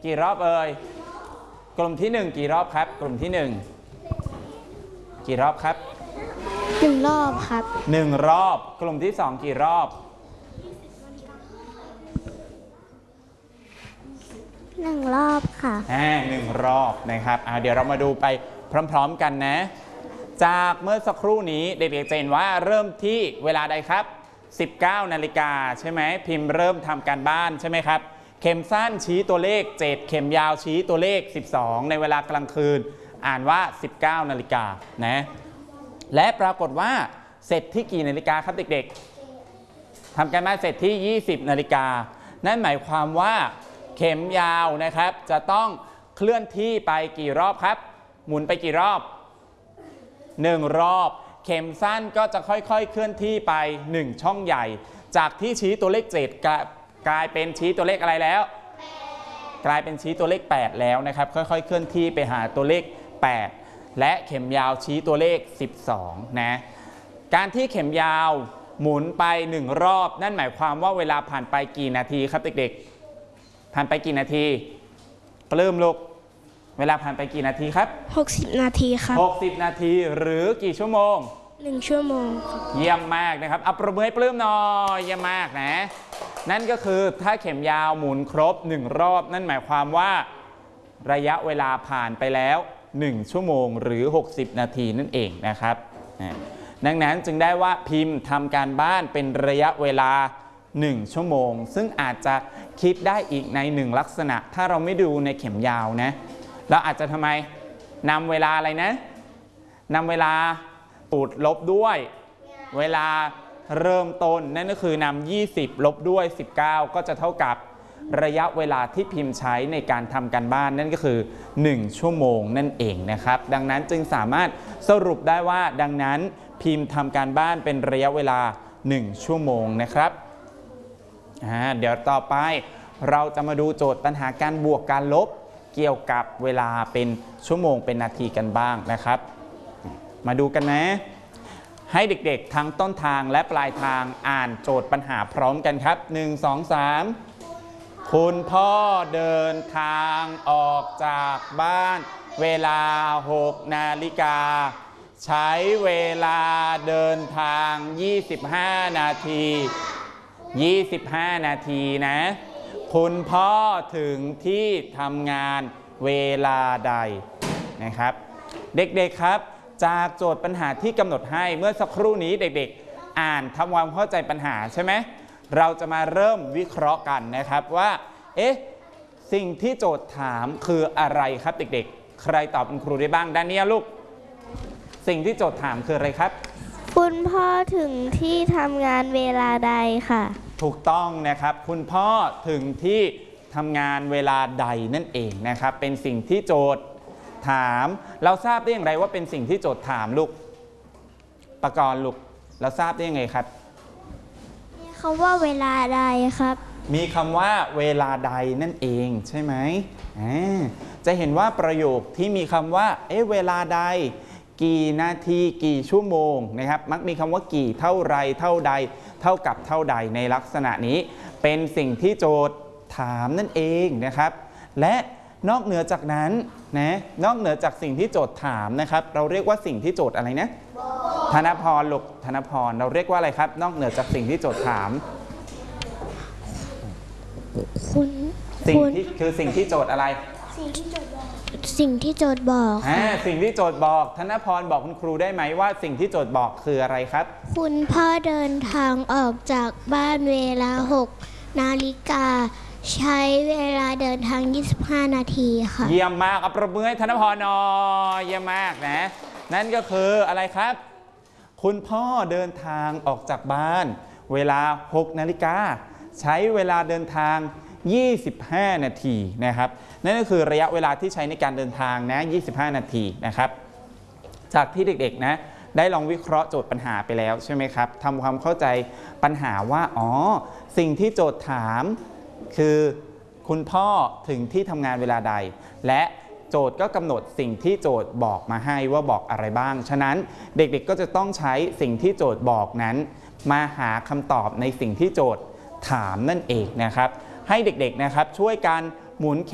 กี่รอบเอ่ยกลุ่มที่1กี่รอบครับกลุ่มที่1กี่รอบครับ 1 รอบครับ 1 รอบกลุ่มที่2กี่รอบ 1 รอบค่ะ 1 รอบนะครับเดี๋ยวเรามาดูไปพร้อมๆกันนะจากเมื่อสักครู่นี้เด็กๆจะเห็นว่าเริ่มที่เวลาใดครับ19 นาฬิกาใช่ไหมพิมพ์เริ่มทำการบ้านใช่ไหมครับเข็มสั้นชี้ตัวเลข7เข็มยาวชี้ตัวเลข12ในเวลากลางคืนอ่านว่า19 นาฬิกานะและปรากฏว่าเสร็จที่กี่นาฬิกาครับเด็กๆทำการบ้านเสร็จที่20 นาฬิกานั่นหมายความว่าเข็มยาวนะครับจะต้องเคลื่อนที่ไปกี่รอบครับหมุนไปกี่รอบ1 รอบเข็มสั้นก็จะค่อยๆเคลื่อนที่ไป1 ช่องใหญ่จากที่ชี้ตัวเลข7กลายเป็นชี้ตัวเลขอะไรแล้วกลายเป็นชี้ตัวเลข8แล้วนะครับค่อยๆเคลื่อนที่ไปหาตัวเลข8และเข็มยาวชี้ตัวเลข12นะการที่เข็มยาวหมุนไป1 รอบนั่นหมายความว่าเวลาผ่านไปกี่นาทีครับเด็กๆผ่านไปกี่นาทีปลื้มลูกเวลาผ่านไปกี่นาทีครับ 60 นาทีครับ 60 นาทีหรือกี่ชั่วโมง 1 ชั่วโมงครับเยี่ยมมากนะครับเอาประมือให้ปลื้มหน่อยเยี่ยมมากนะนั่นก็คือถ้าเข็มยาวหมุนครบ1 รอบนั่นหมายความว่าระยะเวลาผ่านไปแล้ว1 ชั่วโมงหรือ60 นาทีนั่นเองนะครับดังนั้นจึงได้ว่าพิมพ์ทำการบ้านเป็นระยะเวลา1 ชั่วโมงซึ่งอาจจะคิดได้อีกใน1 ลักษณะถ้าเราไม่ดูในเข็มยาวนะเราอาจจะทำไมนำเวลาอะไรนะนำเวลาตูดลบด้วยเวลาเริ่มต้นนั่นก็คือนำ20ลบด้วย19ก็จะเท่ากับระยะเวลาที่พิมพ์ใช้ในการทำการบ้านนั่นก็คือ1 ชั่วโมงนั่นเองนะครับดังนั้นจึงสามารถสรุปได้ว่าดังนั้นพิมพ์ทำการบ้านเป็นระยะเวลา1 ชั่วโมงนะครับเดี๋ยวต่อไปเราจะมาดูโจทย์ปัญหาการบวกการลบเกี่ยวกับเวลาเป็นชั่วโมงเป็นนาทีกันบ้างนะครับมาดูกันนะให้เด็กๆทั้งต้นทางและปลายทางอ่านโจทย์ปัญหาพร้อมกันครับ1 2 3คุณพ่อเดินทางออกจากบ้านเวลา6 นาฬิกาใช้เวลาเดินทาง25 นาที25 นาทีนะคุณพ่อถึงที่ทำงานเวลาใดนะครับเด็กๆครับจากโจทย์ปัญหาที่กำหนดให้เมื่อสักครู่นี้เด็กๆอ่านทำความเข้าใจปัญหาใช่ไหมเราจะมาเริ่มวิเคราะห์กันนะครับว่าสิ่งที่โจทย์ถามคืออะไรครับเด็กๆใครตอบคุณครูได้บ้างด้านนี้ลูกสิ่งที่โจทย์ถามคืออะไรครับคุณพ่อถึงที่ทำงานเวลาใดค่ะถูกต้องนะครับคุณพ่อถึงที่ทำงานเวลาใดนั่นเองนะครับเป็นสิ่งที่โจทย์ถามเราทราบได้อย่างไรว่าเป็นสิ่งที่โจทย์ถามลูกประกรณ์ลูกเราทราบได้ยังไงครับมีคำว่าเวลาใดครับมีคำว่าเวลาใดนั่นเองใช่ไหมจะเห็นว่าประโยคที่มีคำว่าเวลาใดกี่นาทีกี่ชั่วโมงนะครับมักมีคำว่ากี่เท่าไรเท่าใดเท่ากับเท่าใดในลักษณะนี้เป็นสิ่งที่โจทย์ถามนั่นเองนะครับและนอกเหนือจากนั้นนะนอกเหนือจากสิ่งที่โจทย์ถามนะครับเราเรียกว่าสิ่งที่โจทย์อะไรนะธนพรลูกธนพรเราเรียกว่าอะไรครับนอกเหนือจากสิ่งที่โจทย์ถามสิ่งที่คือสิ่งที่โจทย์อะไรสิ่งที่โจทย์บอกสิ่งที่โจทย์บอกธนพรบอกคุณครูได้ไหมว่าสิ่งที่โจทย์บอกคืออะไรครับคุณพ่อเดินทางออกจากบ้านเวลา6 นาฬิกาใช้เวลาเดินทาง25 นาทีค่ะเยี่ยมมากปรบมือให้ธนพรหน่อยเยี่ยมมากนะนั่นก็คืออะไรครับคุณพ่อเดินทางออกจากบ้านเวลา6 นาฬิกาใช้เวลาเดินทาง25 นาทีนะครับนั่นก็คือระยะเวลาที่ใช้ในการเดินทางนะ25 นาทีนะครับจากที่เด็กๆนะได้ลองวิเคราะห์โจทย์ปัญหาไปแล้วใช่ไหมครับทำความเข้าใจปัญหาว่าสิ่งที่โจทย์ถามคือคุณพ่อถึงที่ทำงานเวลาใดและโจทย์ก็กำหนดสิ่งที่โจทย์บอกมาให้ว่าบอกอะไรบ้างฉะนั้นเด็กๆก็จะต้องใช้สิ่งที่โจทย์บอกนั้นมาหาคำตอบในสิ่งที่โจทย์ถามนั่นเองนะครับให้เด็กๆนะครับช่วยกันหมุน